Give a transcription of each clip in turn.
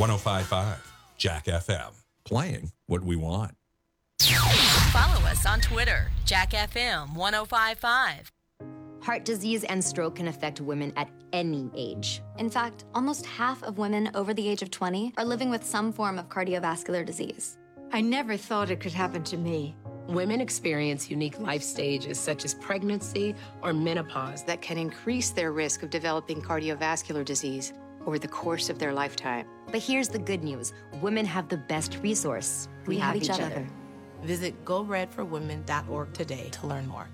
1055 Jack FM. Playing what we want. Follow us on Twitter, Jack FM 1055. Heart disease and stroke can affect women at any age. In fact, almost half of women over the age of 20 are living with some form of cardiovascular disease. I never thought it could happen to me. Women experience unique life stages such as pregnancy or menopause that can increase their risk of developing cardiovascular disease over the course of their lifetime. But here's the good news. Women have the best resource. We have each other. Visit GoRedForWomen.org today to learn more.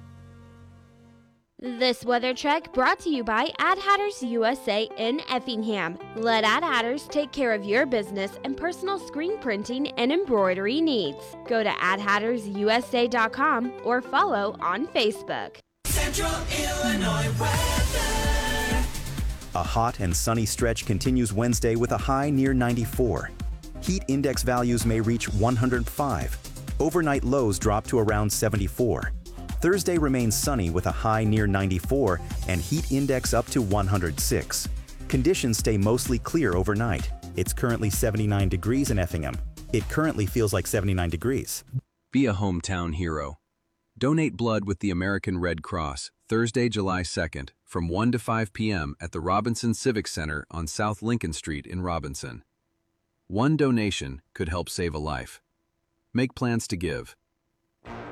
This weather check brought to you by Ad Hatters USA in Effingham. Let Ad Hatters take care of your business and personal screen printing and embroidery needs. Go to adhattersusa.com or follow on Facebook. Central Illinois weather. A hot and sunny stretch continues Wednesday with a high near 94. Heat index values may reach 105. Overnight lows drop to around 74. Thursday remains sunny with a high near 94 and heat index up to 106. Conditions stay mostly clear overnight. It's currently 79 degrees in Effingham. It currently feels like 79 degrees. Be a hometown hero. Donate blood with the American Red Cross Thursday, July 2nd from 1 to 5 p.m. at the Robinson Civic Center on South Lincoln Street in Robinson. One donation could help save a life. Make plans to give